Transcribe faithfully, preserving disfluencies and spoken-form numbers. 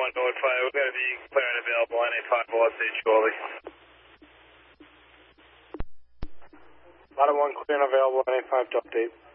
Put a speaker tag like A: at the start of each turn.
A: one, North five, we're going to be clear and available, N A five will update shortly.
B: Model one, clear and available, N A five to update.